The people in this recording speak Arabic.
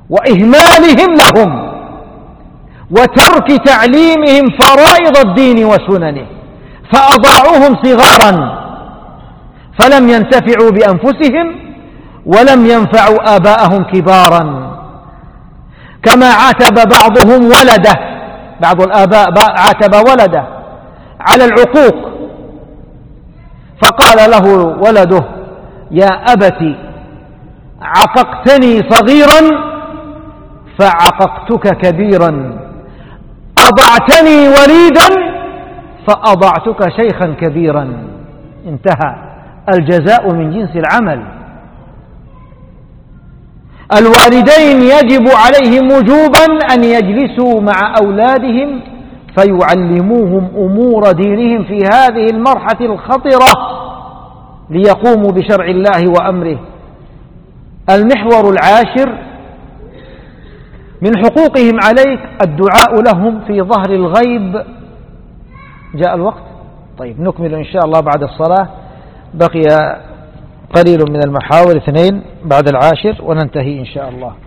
وإهمالهم لهم وترك تعليمهم فرائض الدين وسننه، فأضاعوهم صغارا فلم ينتفعوا بأنفسهم ولم ينفعوا آباءهم كبارا. كما عاتب بعضهم ولده، بعض الآباء عاتب ولده على العقوق، فقال له ولده: يا أبت عققتني صغيرا فعققتك كبيرا، أضعتني وليدا فأضعتك شيخا كبيرا. انتهى، الجزاء من جنس العمل. الوالدين يجب عليهم وجوبا أن يجلسوا مع أولادهم فيعلموهم أمور دينهم في هذه المرحلة الخطرة ليقوموا بشرع الله وأمره. المحور العاشر من حقوقهم عليك الدعاء لهم في ظهر الغيب. جاء الوقت؟ طيب نكمل إن شاء الله بعد الصلاة، بقي قليل من المحاور 2 بعد 10 وننتهي إن شاء الله.